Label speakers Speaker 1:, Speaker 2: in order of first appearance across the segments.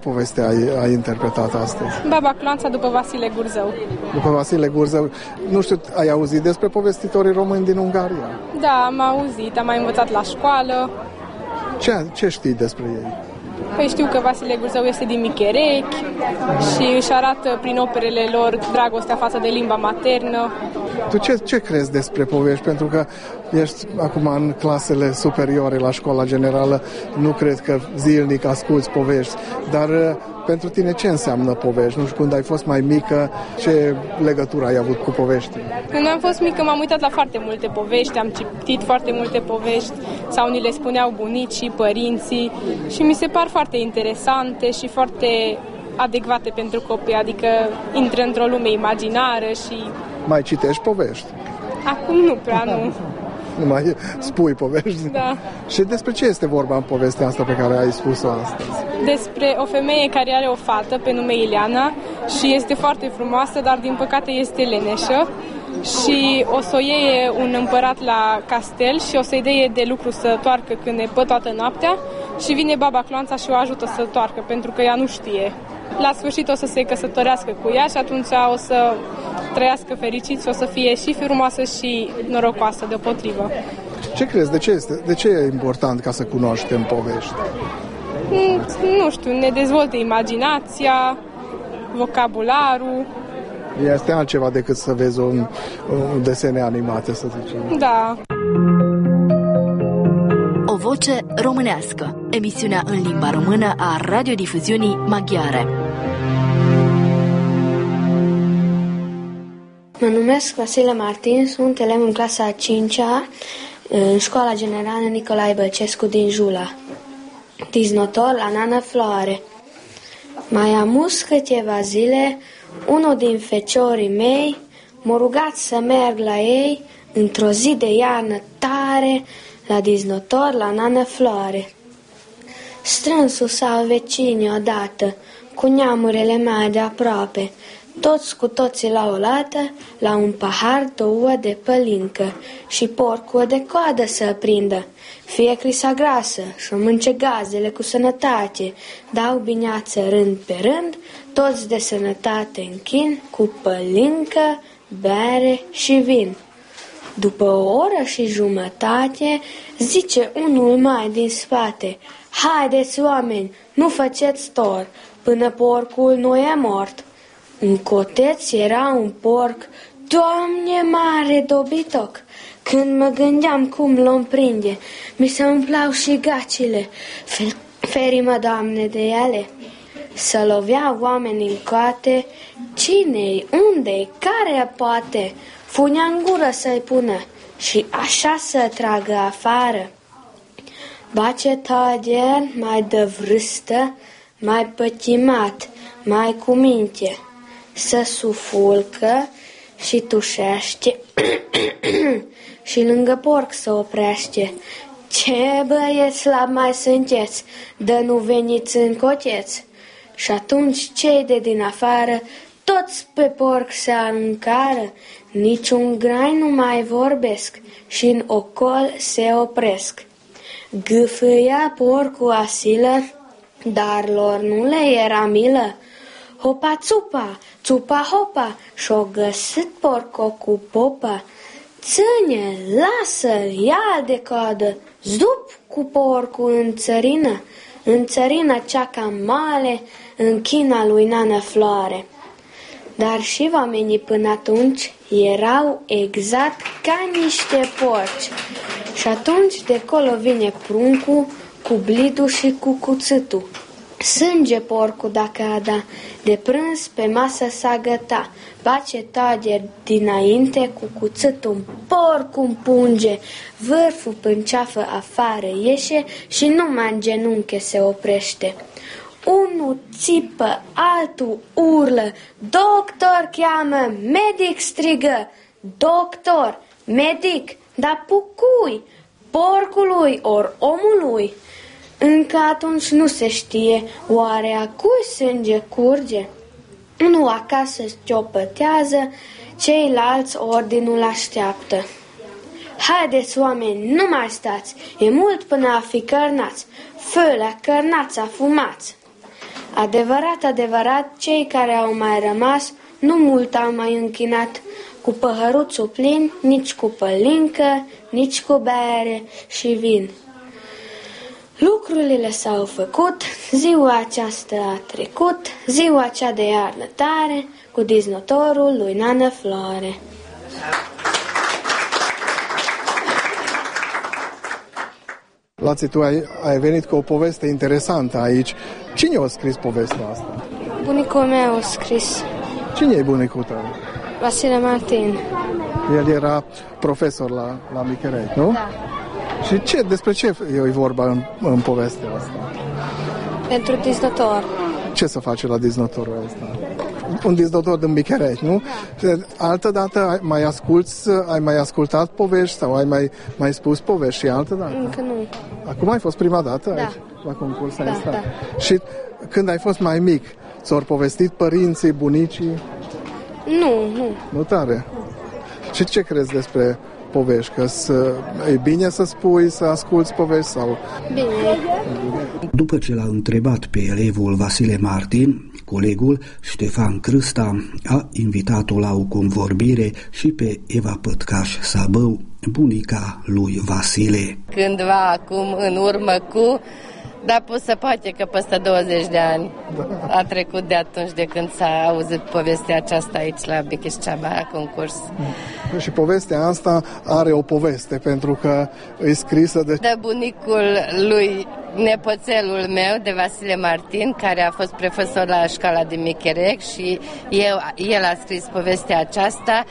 Speaker 1: Povestea ai interpretat astăzi?
Speaker 2: Baba Cloanța după Vasile Gurzău.
Speaker 1: După Vasile Gurzău. Nu știu, ai auzit despre povestitorii români din Ungaria?
Speaker 2: Da, am auzit, am mai învățat la școală.
Speaker 1: Ce știi despre ei?
Speaker 2: Păi știu că Vasile Gurzău este din Micherechi și își arată prin operele lor dragostea față de limba maternă.
Speaker 1: Tu ce crezi despre povești? Pentru că ești acum în clasele superioare la școala generală, nu cred că zilnic asculți povești, dar pentru tine ce înseamnă povești? Nu știu, când ai fost mai mică, ce legătură ai avut cu povești?
Speaker 2: Când am fost mică m-am uitat la foarte multe povești, am citit foarte multe povești sau ni le spuneau bunicii, părinții și mi se par foarte interesante și foarte adecvate pentru copii, adică intră într-o lume imaginară și...
Speaker 1: Mai citești povești?
Speaker 2: Acum nu prea, nu.
Speaker 1: Nu mai spui povești?
Speaker 2: Da.
Speaker 1: Și despre ce este vorba în povestea asta pe care ai spus-o astăzi?
Speaker 2: Despre o femeie care are o fată pe nume Ileana și este foarte frumoasă, dar din păcate este leneșă și o să o iei un împărat la castel și o să-i dea de lucru să toarcă câine pe toată noaptea și vine baba Cloanța și o ajută să toarcă pentru că ea nu știe. La sfârșit o să se căsătorească cu ea și atunci o să trăiască fericit și o să fie și frumoasă și norocoasă deopotrivă.
Speaker 1: Ce crezi? De ce e important ca să cunoaștem povești?
Speaker 2: Nu știu, ne dezvoltă imaginația, vocabularul.
Speaker 1: Este altceva decât să vezi un desene animate, să zicem.
Speaker 2: Da.
Speaker 3: O voce românească. Emisiunea în limba română a radiodifuziunii maghiare.
Speaker 4: Mă numesc Vasile Martin, sunt elev în clasa a 5-a în Școala Generală Nicolae Bălcescu din Jula. Diznotor la Nană Floare. Mai amus câteva zile, unul din feciorii mei m-a rugat să merg la ei într-o zi de iarnă tare la diznotor la Nană Floare. Strânsul sau vecinii odată, cu neamurile mele de aproape, toți cu toții la olată, la un pahar 2 de pălincă și porcul de coadă să prindă. Fie crisa grasă și-o mânce gazele cu sănătate, dau bineață rând pe rând, toți de sănătate închin, cu pălincă, bere și vin. După o oră și jumătate, zice unul mai din spate: "Haideți, oameni, nu faceți tor, până porcul nu e mort." În coteț era un porc, Doamne, mare dobitoc. Când mă gândeam cum l-om prinde, mi se umplau și gacile. Ferimă, Doamne, de ele. Să lovea oamenii în coate, cine-i, unde-i, care poate, funea în gură să-i pună și așa să tragă afară. Bace tager, mai de vrâstă, mai pătimat, mai cu minte, să sufulcă și tușește și lângă porc să oprește. Ce băieți slab mai sunteți, dă nu veniți în coteț. Și atunci cei de din afară toți pe porc se aruncară, niciun grai nu mai vorbesc și în ocol se opresc. Gâfâia porcul asilă, dar lor nu le era milă. Hopa țupa, țupa hopa, și-o găsit porco cu popa. Ține, lasă, ia de coadă, zup cu porcul în țărină cea cam mare, în china lui Nană Floare. Dar și oamenii până atunci erau exact ca niște porci. Și atunci de colo vine pruncul cu blidul și cu cuțitul. Sânge porcul dacă a da, de prânz pe masă s-a găta. Bace tager dinainte cu cuțitul, porcul împunge, vârful pânceafă afară ieșe și numai în genunche se oprește. Unul țipă, altul urlă, doctor cheamă, medic strigă, doctor, medic, dar pucui, porcului ori omului? Încă atunci nu se știe, oare a cui sânge curge? Unul acasă știopătează, ceilalți ordinul așteaptă. Haideți, oameni, nu mai stați, e mult până a fi cărnați, fă la cărnați afumați. Adevărat, adevărat, cei care au mai rămas nu mult au mai închinat cu păhăruțul plin, nici cu pălincă, nici cu bere și vin. Lucrurile s-au făcut, ziua aceasta a trecut, ziua cea de iarnă tare, cu diznătorul lui Nană Floare.
Speaker 1: Lați, tu ai venit cu o poveste interesantă aici. Cine a scris povestea asta?
Speaker 4: Bunicul meu a scris.
Speaker 1: Cine e bunicul tău?
Speaker 4: Vasile Martin.
Speaker 1: El era profesor la Micherei, nu?
Speaker 4: Da.
Speaker 1: Și despre ce e vorba în povestea asta?
Speaker 4: Pentru diznător.
Speaker 1: Ce să face la diznătorul ăsta? Un diznător din Micherei, nu? Da. Altă dată ai mai ascultat povești sau ai mai spus povești și altă dată?
Speaker 4: Încă nu.
Speaker 1: Acum ai fost prima dată aici? La concurs ai stat? Da. Și când ai fost mai mic, ți-au povestit părinții, bunicii?
Speaker 4: Nu.
Speaker 1: Nu tare? Și ce crezi despre povești? Că e bine să spui, să asculți povești sau...
Speaker 4: Bine.
Speaker 5: După ce l-a întrebat pe elevul Vasile Martin, colegul Ștefan Crâsta a invitat-o la o convorbire și pe Eva Pătcaș Sabău, bunica lui Vasile.
Speaker 6: Cândva acum, în urmă cu... Dar se poate că peste 20 de ani a trecut de atunci de când s-a auzit povestea aceasta aici la Bichișceaba, la concurs.
Speaker 1: Și povestea asta are o poveste, pentru că e scrisă de
Speaker 6: bunicul lui, nepoțelul meu, de Vasile Martin, care a fost profesor la școala din Micherec și el a scris povestea aceasta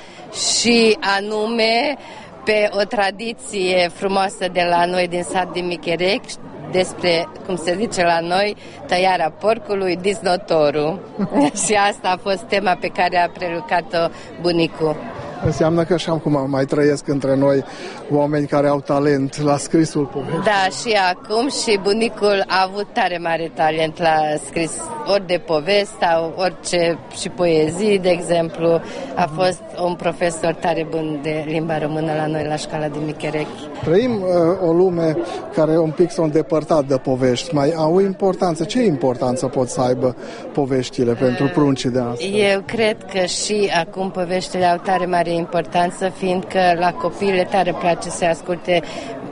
Speaker 6: și anume pe o tradiție frumoasă de la noi din sat din Micherec, despre, cum se zice la noi, tăiarea porcului, diznătorul. Și asta a fost tema pe care a prelucrat-o bunicul.
Speaker 1: Înseamnă că și acum mai trăiesc între noi oameni care au talent la scrisul povești.
Speaker 6: Da, și acum și bunicul a avut tare mare talent la scris ori de povesti sau orice și poezii, de exemplu. A fost un profesor tare bun de limba română la noi la școala din Micherec.
Speaker 1: Trăim o lume care un pic s-a îndepărtat de povești. Mai au importanță? Ce importanță pot să aibă poveștile pentru pruncii de astăzi?
Speaker 6: Eu cred că și acum poveștile au tare mare importanță, fiindcă la copii le tare place să asculte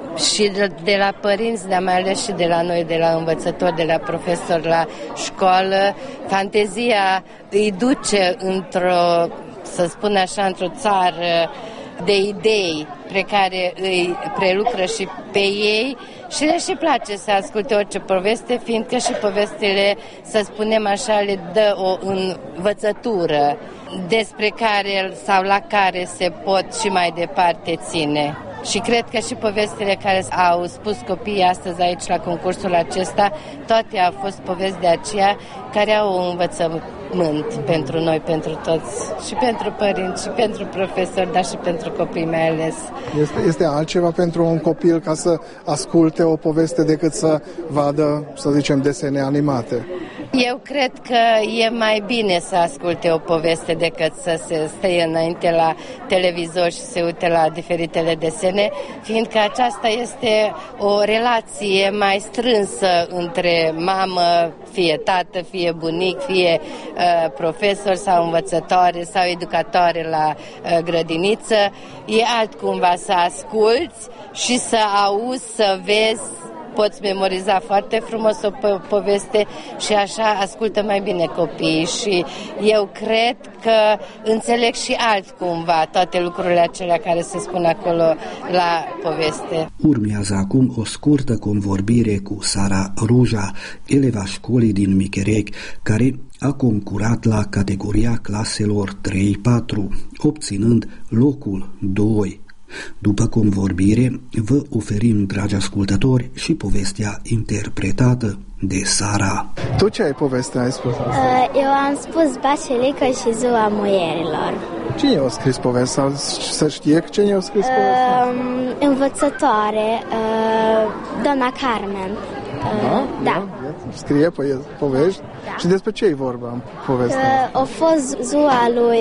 Speaker 6: și de la părinți, dar mai ales și de la noi, de la învățători, de la profesori la școală. Fantezia îi duce într-o, să spun așa, într-o țară de idei pe care îi prelucră și pe ei și le și place să asculte orice poveste, fiindcă și povestile, să spunem așa, le dă o învățătură despre care sau la care se pot și mai departe ține. Și cred că și povestile care au spus copiii astăzi aici la concursul acesta, toate au fost povesti de aceea care au un învățământ pentru noi, pentru toți, și pentru părinți, și pentru profesori, dar și pentru copii mai ales.
Speaker 1: Este altceva pentru un copil ca să asculte o poveste decât să vadă, să zicem, desene animate?
Speaker 6: Eu cred că e mai bine să asculte o poveste decât să se stea înainte la televizor și se uite la diferitele desene, fiindcă aceasta este o relație mai strânsă între mamă, fie tată, fie bunic, fie profesor sau învățătoare sau educatoare la grădiniță. E altcumva să asculți și să auzi, să vezi. Poți memoriza foarte frumos o poveste și așa ascultă mai bine copiii și eu cred că înțeleg și altcumva toate lucrurile acelea care se spun acolo la poveste.
Speaker 5: Urmează acum o scurtă convorbire cu Sara Ruja, eleva școlii din Micherec, care a concurat la categoria claselor 3-4, obținând locul 2. După convorbire, vă oferim, dragi ascultători, și povestea interpretată de Sara.
Speaker 1: Tu ce ai povestea ai spus asta?
Speaker 7: Eu am spus Basilică și ziua muierilor.
Speaker 1: Cine a scris povestea? Să știe cine a scris povestea?
Speaker 7: Învățătoare, doamna Carmen. Da.
Speaker 1: Scrie povești? Da. Și despre ce e vorba în povestea?
Speaker 7: A fost ziua lui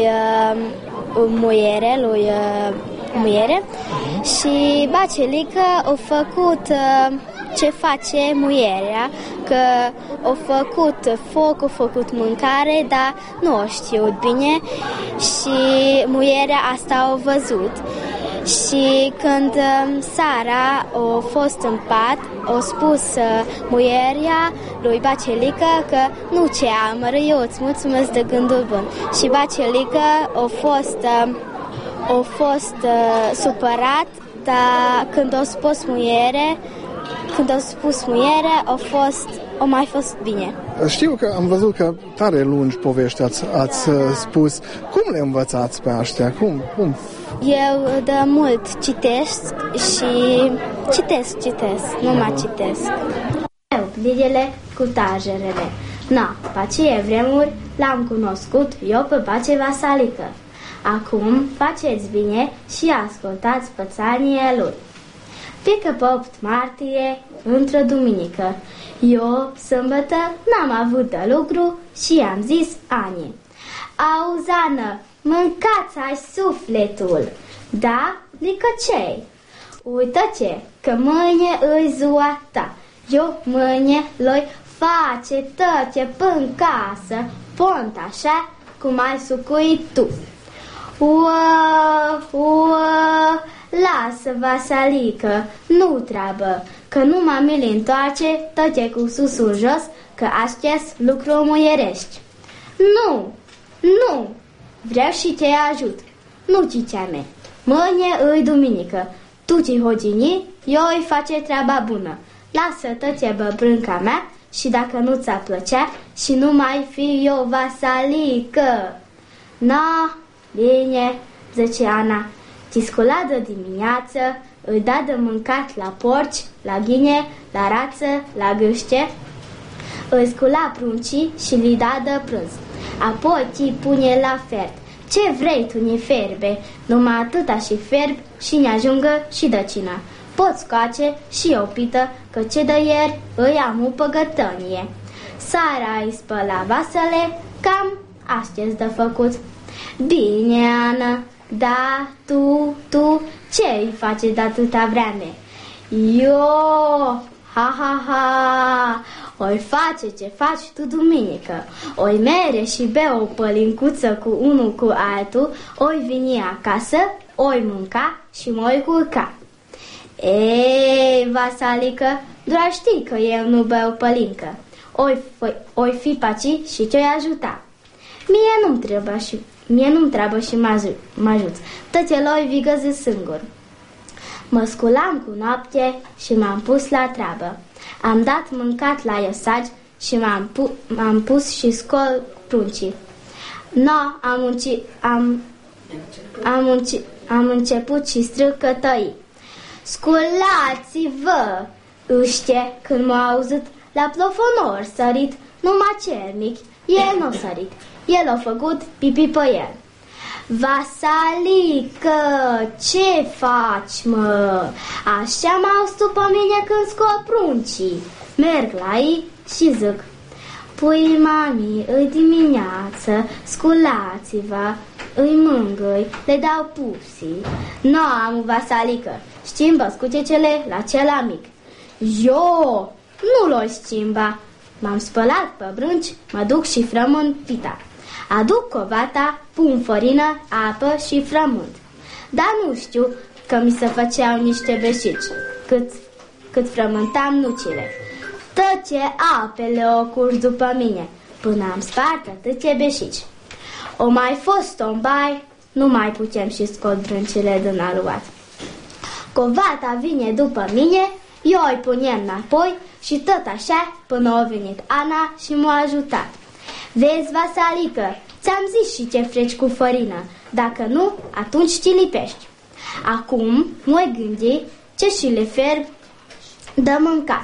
Speaker 7: muiere și Basilică a făcut ce face muierea că au făcut foc, au făcut mâncare, dar nu o știut bine și muierea asta au văzut. Și când Sara a fost în pat, a spus muierea lui Bacelică că nu ce amără, eu îți mulțumesc de gândul bun. Și Bacelică a fost supărat, dar când a spus muiere, a mai fost bine.
Speaker 1: Știu că am văzut că tare lungi povești ați spus. Cum le învățați pe aștia? Cum?
Speaker 7: Eu de mult citesc și citesc, nu mai citesc. Lidele cu tajerele. Pe acele vremuri l-am cunoscut eu pe Bace Vasalică. Acum faceți bine și ascultați pățania lui. Pică pe 8 martie, într-o duminică. Eu, sâmbătă, n-am avut de lucru și am zis Anie: auzi, Ană, mâncați-ai sufletul. Da? Lică ce-i? Uită ce, că mâine îi ziua ta. Eu mâine l-oi face tăce până casă, pont așa cum ai sucuit tu. Lasă, Vasalică, nu treabă, că nu m-am întoarce tăce cu susul jos, că aștept lucru muierești. Nu, vreau și te ajut. Nu, ciceame, mâine îi duminică, tu ci hogini, eu îi face treaba bună. Lasă tăce băbrânca mea și dacă nu ți-a plăcea și nu mai fi eu Vasalică. Bine, zice Ana, ți scula de dimineață, îi da de mâncat la porci, la ghine, la rață, la gâște, îi scula pruncii și li da de prânz. Apoi ți pune la fert. Ce vrei tu, ne ferbe, numai atâta și ferb și ne ajungă și dăcina. Poți scoace și o pită, că ce de ieri îi am o păgătănie. Sara îi spăla vasele, cam astea-s de făcut. Bine, Ana, da, tu, ce îi face de atâta vreme? Eu, ha, oi face ce faci tu duminică, oi mere și bea o pălincuță cu unul cu altul, oi veni acasă, oi mânca și mă-oi culca. Ei, Vasalică, doar știi că eu nu beau pălincă, oi fi paci și ce-i ajuta. Mie nu-mi trebuie și mă ajuți. Tățeloi vigăzi singur. Mă sculam cu noapte și m-am pus la treabă. Am dat mâncat la iosagi și m-am pus și scol pruncii. Am început și strâcă tăi. Sculați-vă! Ăștia, când m-au auzit, la plofonor sărit, numai cernic, el n-a sărit. El a făcut pipi pe el. Vasalică, ce faci, mă? Așa m-au stus pe mine când scot pruncii. Merg la ei și zic: pui, mami, îi dimineață, sculați-vă, îi mângâi, le dau pusii. Am, Vasalică, schimbă scucecele la cela mic. Eu nu l-o schimba. M-am spălat pe brânci, mă duc și frământ pita. Aduc covata, pun fărină, apă și frământ. Dar nu știu că mi se făceau niște beșici, cât frământam nucile. Tăce apele o curs după mine, până am spart atâția beșici. O mai fost o baie, nu mai putem și scot brâncile din aluat. Covata vine după mine, eu îi punem înapoi și tot așa până a venit Ana și m-a ajutat. Vezi, Vasalică, ți-am zis și ce freci cu fărină. Dacă nu, atunci ci lipești. Acum mă gândi ce și le ferb de mâncat.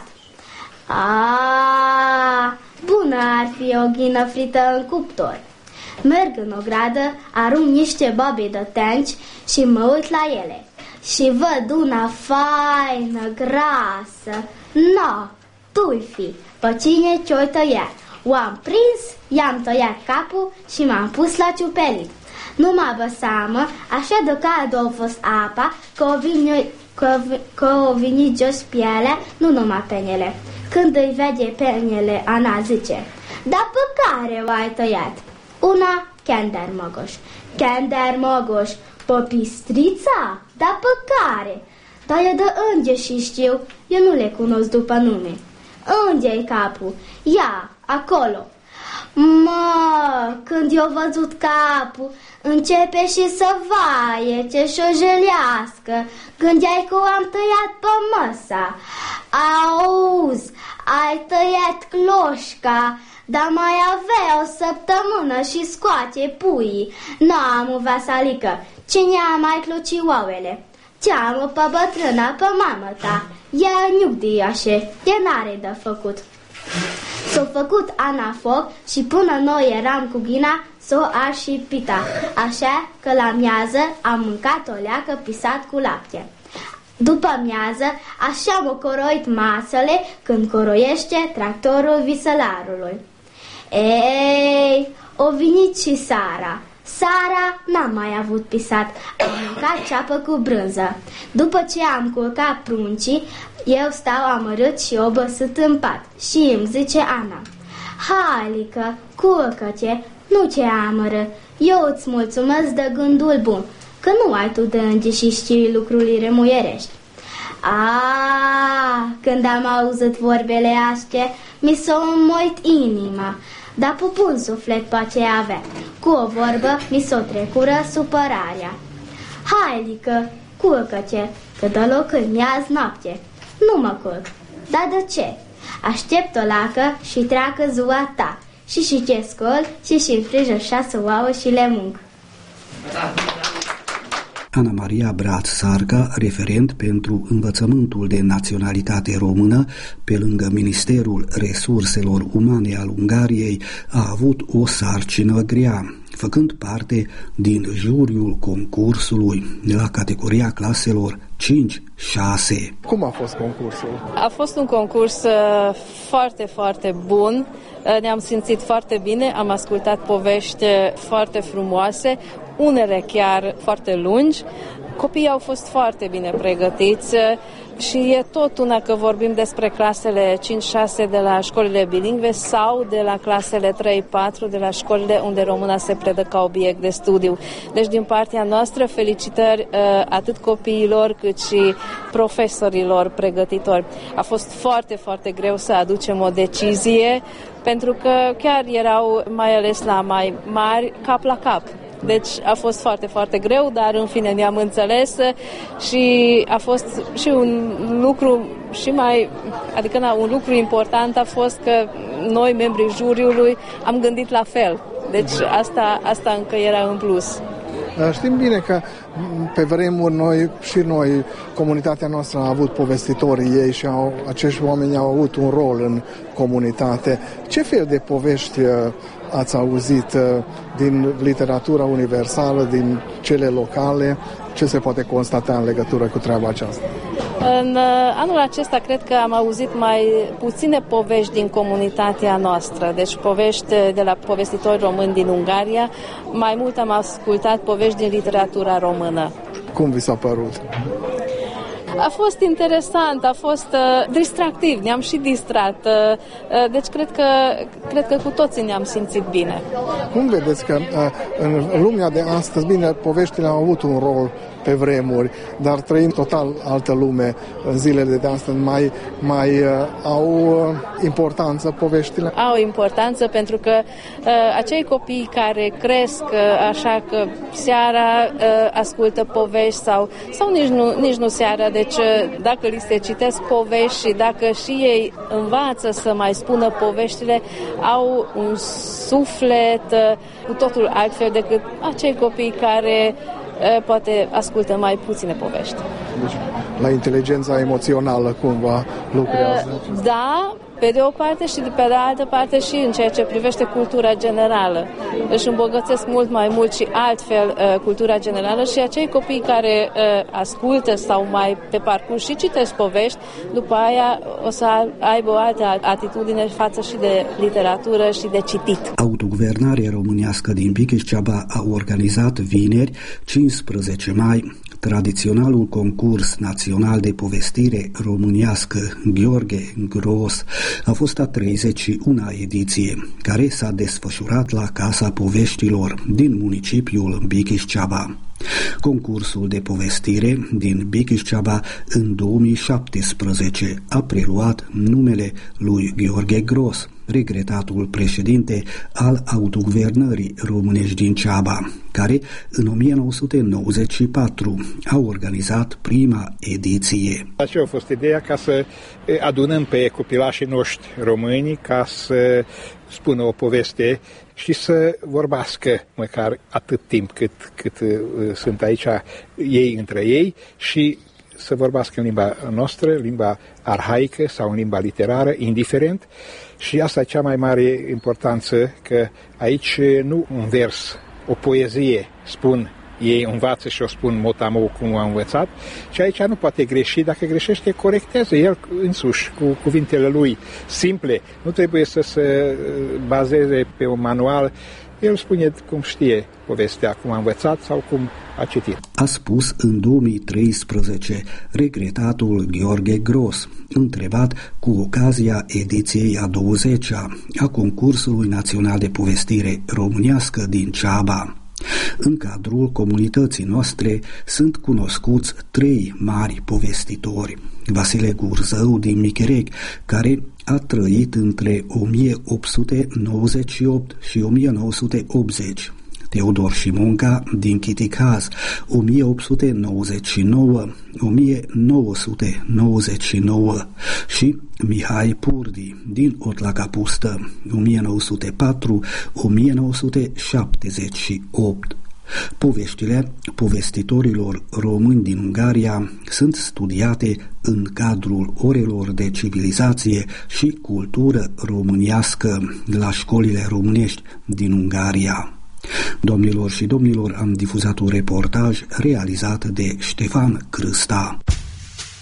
Speaker 7: Bună ar fi o ghină frită în cuptor. Merg în ogradă, arunc niște bobe de tenci și mă uit la ele. Și văd una faină, grasă. Tu-i fi, pe cine ce-o tăiat. O-am prins, i-am tăiat capul și m-am pus la ciupelit. Nu mă bă seamă, așa de cald a fost apa, că o venit jos pielea, nu numai penele. Când îi vede penele, Ana zice: "Dar pe care o-ai tăiat?" Una, Kender Mogoș. Kender Mogoș, pe Pistrița? Dar pe care? Dar e de Înge și știu, eu nu le cunosc după nume. Unde-i capul? Ia, acolo. Mă, când eu văzut capul, începe și să vaie, ce șojelească. Gândeai că am tăiat pe măsa. Auzi, ai tăiat cloșca, dar mai avea o săptămână și scoate puii. N-am, Vasalică, cine a mai cloci ouăle? Cheamă pe bătrâna, pe mamă ta. Ea niugdiașe, de n-are de făcut. S-o făcut Ana foc și până noi eram cu Ghina, s-o ars și pita. Așa că la miază am mâncat o leacă pisat cu lapte. După miază, așa m-o coroit masele când coroiește tractorul viselarului. Ei, o venit și Sara. Sara n-am mai avut pisat, am mâncat ceapă cu brânză. După ce am culcat pruncii, eu stau amărât și obăsit în pat și îmi zice Ana: "Hai, Lică, culcă-te, nu te amără, eu îți mulțumesc de gândul bun, că nu ai tu de înge și știi lucrurile muierești." Când am auzit vorbele astea, mi s-a înmoit inima, dar pupun suflet pe ce avea. Cu o vorbă mi s-o trecură supărarea. "Hai, Lică, culcă-te, că de locul mi-azi noapte." "Nu mă culc." "Dar de ce?" "Aștept o lacă și treacă ziua ta. Și ce scol și înfrijă 6 ouă și le mânc."
Speaker 5: Ana Maria Braț-Sarca, referent pentru învățământul de naționalitate română, pe lângă Ministerul Resurselor Umane al Ungariei, a avut o sarcină grea, făcând parte din juriul concursului la categoria claselor 5-6.
Speaker 1: Cum a fost concursul?
Speaker 8: A fost un concurs foarte, foarte bun. Ne-am simțit foarte bine, am ascultat povești foarte frumoase, unele chiar foarte lungi. Copiii au fost foarte bine pregătiți și e tot una că vorbim despre clasele 5-6 de la școlile bilingve sau de la clasele 3-4 de la școlile unde româna se predă ca obiect de studiu. Deci din partea noastră felicitări atât copiilor cât și profesorilor pregătitori. A fost foarte, foarte greu să aducem o decizie pentru că chiar erau mai ales la mai mari cap la cap. Deci a fost foarte, foarte greu, dar în fine ne-am înțeles și a fost și un lucru un lucru important a fost că noi, membrii juriului, am gândit la fel. Deci asta încă era în plus.
Speaker 1: Știm bine că pe vremuri noi, comunitatea noastră a avut povestitorii ei și acești oameni au avut un rol în comunitate. Ce fel de povești ați auzit din literatura universală, din cele locale? Ce se poate constata în legătură cu treaba aceasta?
Speaker 8: În anul acesta cred că am auzit mai puține povești din comunitatea noastră, deci povești de la povestitori români din Ungaria. Mai mult am ascultat povești din literatura română.
Speaker 1: Cum vi s-a părut?
Speaker 8: A fost interesant, a fost distractiv, ne-am și distrat, deci cred că cu toții ne-am simțit bine. Cum
Speaker 1: vedeți că în lumea de astăzi, bine, poveștile au avut un rol pe vremuri, dar trăim total altă lume în zilele de astăzi. Mai au importanță poveștile? Au
Speaker 8: importanță pentru că acei copii care cresc așa că seara ascultă povești sau nici nu seara, deci dacă li se citesc povești și dacă și ei învață să mai spună poveștile, au un suflet cu totul altfel decât acei copii care poate ascultă mai puține povești.
Speaker 1: Deci, la inteligența emoțională cumva lucrează?
Speaker 8: Da, pe de o parte și pe de altă parte și în ceea ce privește cultura generală. Își îmbogățesc mult mai mult și altfel cultura generală și acei copii care ascultă sau mai pe parcurs și citesc povești, după aia o să aibă o altă atitudine față și de literatură și de citit.
Speaker 5: Autoguvernarea românească din Bighiș-Ceaba a organizat vineri, 15 mai, tradiționalul concurs național de povestire românească Gheorghe Gros a fost a 31-a ediție, care s-a desfășurat la Casa Poveștilor din municipiul Bichișceaba. Concursul de povestire din Bichișceaba în 2017 a preluat numele lui Gheorghe Gros, regretatul președinte al autoguvernării românești din Ceaba, care în 1994 a organizat prima ediție.
Speaker 9: Aceea a fost ideea ca să adunăm pe copilașii noștri români ca să spună o poveste și să vorbească măcar atât timp cât sunt aici ei între ei și să vorbească în limba noastră, limba arhaică sau în limba literară, indiferent. Și asta e cea mai mare importanță, că aici nu un vers, o poezie spun ei, învață și o spun mot-a-mot cum a învățat, și aici nu poate greși. Dacă greșește, corectează el însuși cu cuvintele lui simple. Nu trebuie să se bazeze pe un manual. El spune cum știe povestea, cum a învățat sau cum a citit.
Speaker 5: A spus în 2013 regretatul Gheorghe Gros, întrebat cu ocazia ediției a 20-a a Concursului Național de Povestire Românească din Ceaba. În cadrul comunității noastre sunt cunoscuți 3 mari povestitori. Vasile Gurzău din Micherec, care a trăit între 1898 și 1980, Teodor Șimonca din Chiticaz, 1899-1999 și Mihai Purdi din Otlacapustă, 1904-1978. Poveștile povestitorilor români din Ungaria sunt studiate în cadrul orelor de civilizație și cultură românească la școlile românești din Ungaria. Domnilor și domnilor, am difuzat un reportaj realizat de Ștefan Crâsta.